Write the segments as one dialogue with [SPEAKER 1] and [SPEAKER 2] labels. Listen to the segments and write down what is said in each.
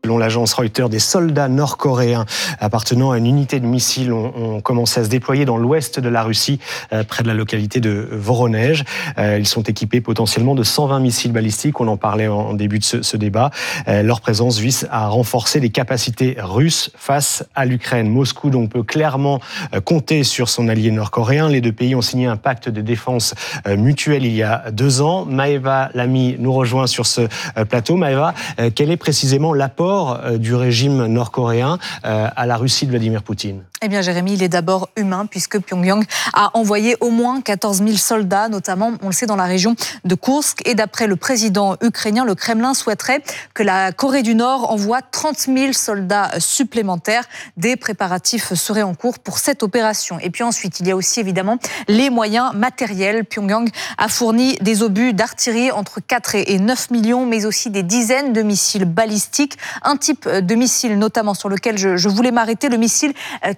[SPEAKER 1] Selon l'agence Reuters, des soldats nord-coréens appartenant à une unité de missiles ont commencé à se déployer dans l'ouest de la Russie, près de la localité de Voronej. Ils sont équipés potentiellement de 120 missiles balistiques. On en parlait en début de ce débat. Leur présence vise à renforcer les capacités russes face à l'Ukraine. Moscou donc peut clairement compter sur son allié nord-coréen. Les deux pays ont signé un pacte de défense mutuelle il y a 2 ans. Maëva Lamy nous rejoint sur ce plateau. Maëva, quel est précisément l'apport du régime nord-coréen à la Russie de Vladimir Poutine ?
[SPEAKER 2] Eh bien, Jérémy, il est d'abord humain, puisque Pyongyang a envoyé au moins 14 000 soldats, notamment, on le sait, dans la région de Koursk. Et d'après le président ukrainien, le Kremlin souhaiterait que la Corée du Nord envoie 30 000 soldats supplémentaires. Des préparatifs seraient en cours pour cette opération. Et puis ensuite, il y a aussi évidemment les moyens matériels. Pyongyang a fourni des obus d'artillerie entre 4 et 9 millions, mais aussi des dizaines de missiles balistiques. Un type de missile, notamment, sur lequel je voulais m'arrêter, le missile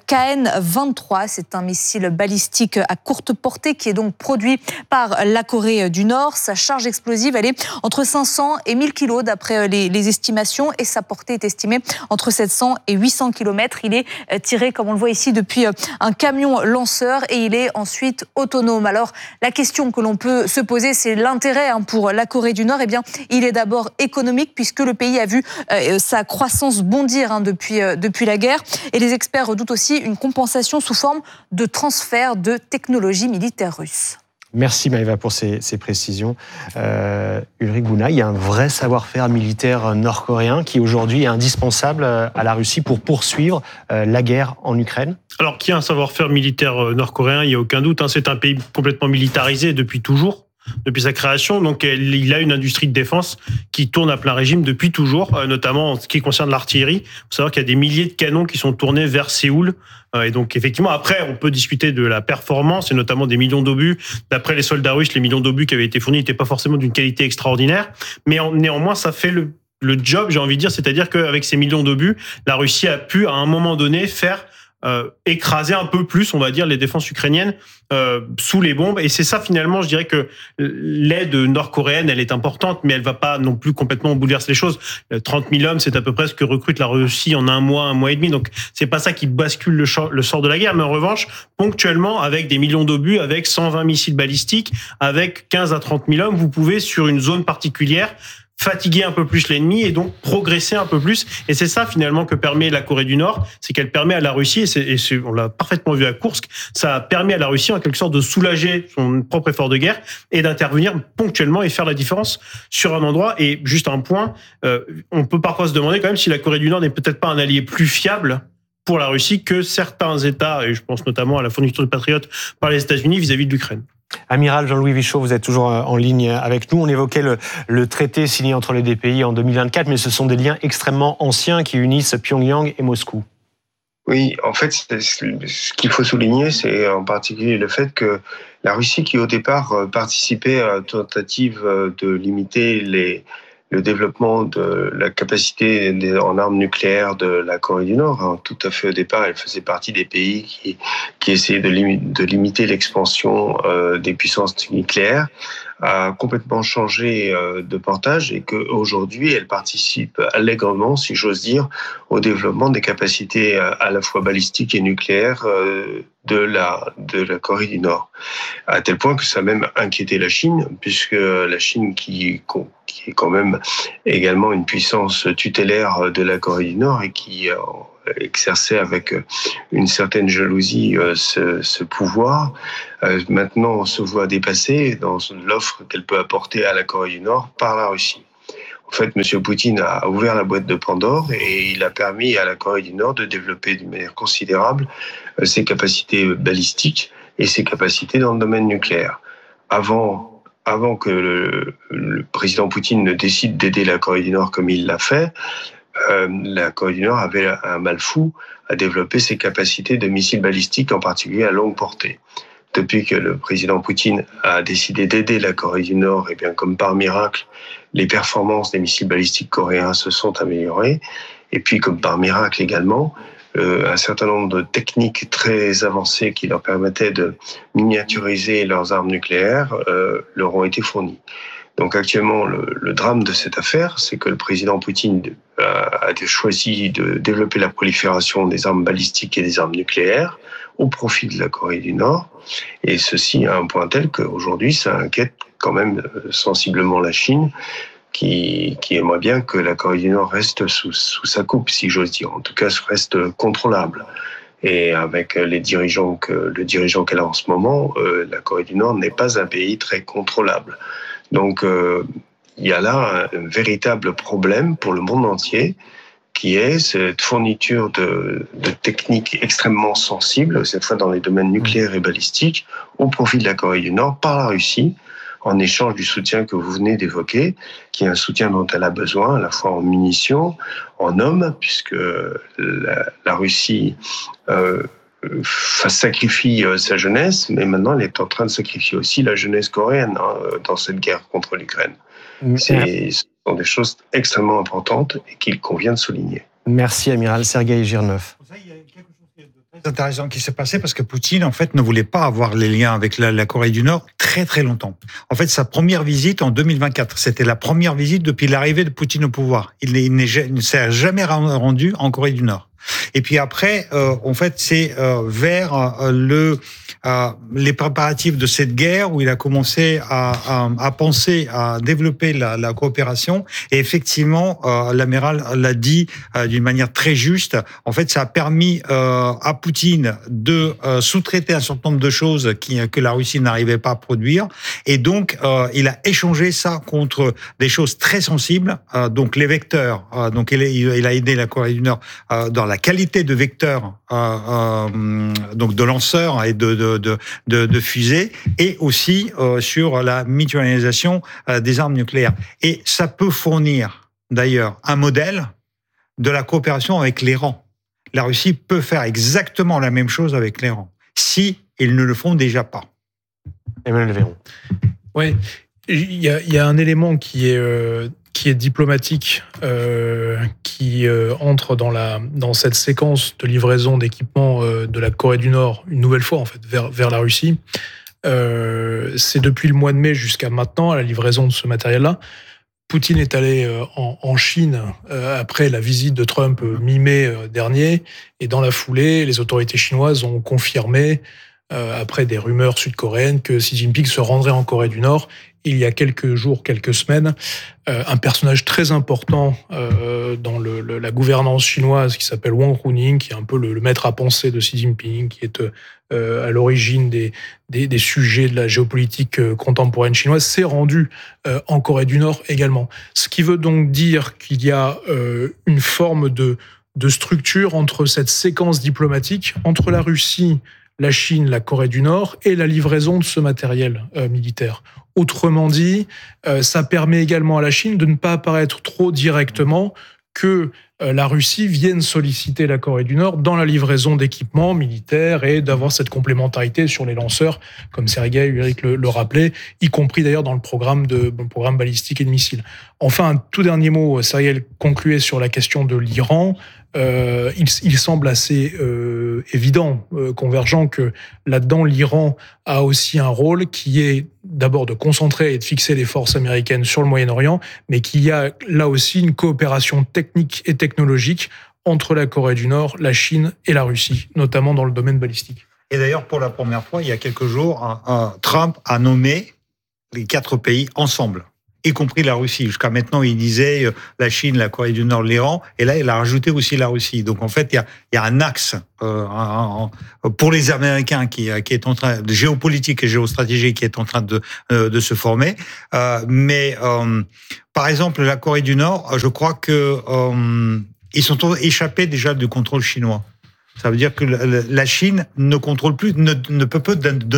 [SPEAKER 2] KN-23, c'est un missile balistique à courte portée qui est donc produit par la Corée du Nord. Sa charge explosive, elle est entre 500 et 1000 kilos d'après les estimations et sa portée est estimée entre 700 et 800 kilomètres. Il est tiré, comme on le voit ici, depuis un camion lanceur et il est ensuite autonome. Alors, la question que l'on peut se poser, c'est l'intérêt pour la Corée du Nord. Eh bien, il est d'abord économique puisque le pays a vu sa croissance bondir depuis la guerre et les experts redoutent aussi une compensation sous forme de transfert de technologies militaires russes.
[SPEAKER 1] Merci Maëva pour ces précisions. Ulrich Bouna, il y a un vrai savoir-faire militaire nord-coréen qui aujourd'hui est indispensable à la Russie pour poursuivre la guerre en Ukraine.
[SPEAKER 3] Alors qu'il y a un savoir-faire militaire nord-coréen, il n'y a aucun doute. C'est un pays complètement militarisé depuis toujours. Depuis sa création, donc il a une industrie de défense qui tourne à plein régime depuis toujours, notamment en ce qui concerne l'artillerie. Il faut savoir qu'il y a des milliers de canons qui sont tournés vers Séoul. Et donc effectivement, après, on peut discuter de la performance et notamment des millions d'obus. D'après les soldats russes, les millions d'obus qui avaient été fournis n'étaient pas forcément d'une qualité extraordinaire, mais néanmoins, ça fait le job, j'ai envie de dire, c'est-à-dire qu'avec ces millions d'obus, la Russie a pu à un moment donné faire écraser un peu plus, on va dire, les défenses ukrainiennes sous les bombes. Et c'est ça, finalement, je dirais que l'aide nord-coréenne, elle est importante, mais elle va pas non plus complètement bouleverser les choses. 30 000 hommes, c'est à peu près ce que recrute la Russie en un mois et demi. Donc, c'est pas ça qui bascule le sort de la guerre. Mais en revanche, ponctuellement, avec des millions d'obus, avec 120 missiles balistiques, avec 15 à 30 000 hommes, vous pouvez, sur une zone particulière, fatiguer un peu plus l'ennemi et donc progresser un peu plus. Et c'est ça finalement que permet la Corée du Nord, c'est qu'elle permet à la Russie, on l'a parfaitement vu à Koursk, ça permet à la Russie en quelque sorte de soulager son propre effort de guerre et d'intervenir ponctuellement et faire la différence sur un endroit. Et juste un point, on peut parfois se demander quand même si la Corée du Nord n'est peut-être pas un allié plus fiable pour la Russie que certains États, et je pense notamment à la fourniture de patriotes par les États-Unis vis-à-vis de l'Ukraine.
[SPEAKER 1] Amiral Jean-Louis Vichot, vous êtes toujours en ligne avec nous. On évoquait le traité signé entre les deux pays en 2024, mais ce sont des liens extrêmement anciens qui unissent Pyongyang et Moscou.
[SPEAKER 4] Oui, en fait, ce qu'il faut souligner, c'est en particulier le fait que la Russie, qui au départ participait à la tentative de limiter le développement de la capacité en armes nucléaires de la Corée du Nord. Tout à fait au départ, elle faisait partie des pays qui essayaient de limiter l'expansion des puissances nucléaires, a complètement changé de portage et qu'aujourd'hui, elle participe allègrement, si j'ose dire, au développement des capacités à la fois balistiques et nucléaires de la Corée du Nord. À tel point que ça a même inquiété la Chine, puisque la Chine, qui est quand même également une puissance tutélaire de la Corée du Nord et qui exerçait avec une certaine jalousie ce pouvoir, maintenant se voit dépassée dans l'offre qu'elle peut apporter à la Corée du Nord par la Russie. En fait, M. Poutine a ouvert la boîte de Pandore et il a permis à la Corée du Nord de développer d'une manière considérable ses capacités balistiques et ses capacités dans le domaine nucléaire. Avant que le président Poutine ne décide d'aider la Corée du Nord comme il l'a fait, la Corée du Nord avait un mal fou à développer ses capacités de missiles balistiques, en particulier à longue portée. Depuis que le président Poutine a décidé d'aider la Corée du Nord, et bien comme par miracle, les performances des missiles balistiques coréens se sont améliorées. Et puis, comme par miracle également, un certain nombre de techniques très avancées qui leur permettaient de miniaturiser leurs armes nucléaires leur ont été fournies. Donc actuellement, le drame de cette affaire, c'est que le président Poutine a choisi de développer la prolifération des armes balistiques et des armes nucléaires au profit de la Corée du Nord, et ceci à un point tel qu'aujourd'hui, ça inquiète quand même sensiblement la Chine, qui aimerait bien que la Corée du Nord reste sous sa coupe, si j'ose dire, en tout cas reste contrôlable. Et avec le dirigeant qu'elle a en ce moment, la Corée du Nord n'est pas un pays très contrôlable. Donc il y a là un véritable problème pour le monde entier, qui est cette fourniture de techniques extrêmement sensibles, cette fois dans les domaines nucléaires et balistiques, au profit de la Corée du Nord par la Russie, en échange du soutien que vous venez d'évoquer, qui est un soutien dont elle a besoin, à la fois en munitions, en hommes, puisque la Russie sacrifie sa jeunesse, mais maintenant elle est en train de sacrifier aussi la jeunesse coréenne dans cette guerre contre l'Ukraine. Ce sont des choses extrêmement importantes et qu'il convient de souligner.
[SPEAKER 1] Merci, amiral Sergueï Girnov.
[SPEAKER 5] Il y a quelque chose de très intéressant qui s'est passé parce que Poutine, en fait, ne voulait pas avoir les liens avec la Corée du Nord très très longtemps. En fait, sa première visite en 2024, c'était la première visite depuis l'arrivée de Poutine au pouvoir. Il ne s'est jamais rendu en Corée du Nord. Et puis après, en fait, c'est vers les préparatifs de cette guerre où il a commencé à penser à développer la coopération. Et effectivement, l'amiral l'a dit d'une manière très juste. En fait, ça a permis à Poutine de sous-traiter un certain nombre de choses que la Russie n'arrivait pas à produire. Et donc, il a échangé ça contre des choses très sensibles. Donc, les vecteurs. Donc, il a aidé la Corée du Nord dans la qualité de vecteurs, donc de lanceurs et de fusées, et aussi sur la mutualisation des armes nucléaires. Et ça peut fournir d'ailleurs un modèle de la coopération avec l'Iran. La Russie peut faire exactement la même chose avec l'Iran, si ils ne le font déjà pas.
[SPEAKER 1] Emmanuel Véron.
[SPEAKER 6] Oui, il y a un élément qui est diplomatique, qui entre dans cette séquence de livraison d'équipements de la Corée du Nord, une nouvelle fois en fait, vers la Russie. C'est depuis le mois de mai jusqu'à maintenant, à la livraison de ce matériel-là. Poutine est allé en Chine après la visite de Trump mi-mai dernier, et dans la foulée, les autorités chinoises ont confirmé, après des rumeurs sud-coréennes, que Xi Jinping se rendrait en Corée du Nord il y a quelques jours, quelques semaines. Un personnage très important dans la gouvernance chinoise qui s'appelle Wang Huning, qui est un peu le maître à penser de Xi Jinping, qui est à l'origine des sujets de la géopolitique contemporaine chinoise, s'est rendu en Corée du Nord également. Ce qui veut donc dire qu'il y a une forme de structure entre cette séquence diplomatique, entre la Russie, la Chine, la Corée du Nord, et la livraison de ce matériel militaire. Autrement dit, ça permet également à la Chine de ne pas apparaître trop directement que la Russie vienne solliciter la Corée du Nord dans la livraison d'équipements militaires et d'avoir cette complémentarité sur les lanceurs, comme Sergueï Uric le rappelait, y compris d'ailleurs dans le programme balistique et de missiles. Enfin, un tout dernier mot, Sergueï concluait sur la question de l'Iran. Il semble assez évident, convergent, que là-dedans, l'Iran a aussi un rôle qui est d'abord de concentrer et de fixer les forces américaines sur le Moyen-Orient, mais qu'il y a là aussi une coopération technique et technologique entre la Corée du Nord, la Chine et la Russie, notamment dans le domaine balistique.
[SPEAKER 5] Et d'ailleurs, pour la première fois, il y a quelques jours, Trump a nommé les 4 pays ensemble, y compris la Russie. Jusqu'à maintenant, il disait la Chine, la Corée du Nord, l'Iran, et là, il a rajouté aussi la Russie. Donc, en fait, il y a un axe pour les Américains qui est en train de géopolitique et géostratégique qui est en train de se former. Mais par exemple, la Corée du Nord, je crois que ils sont échappés déjà du contrôle chinois. Ça veut dire que la Chine ne contrôle plus, ne peut pas donner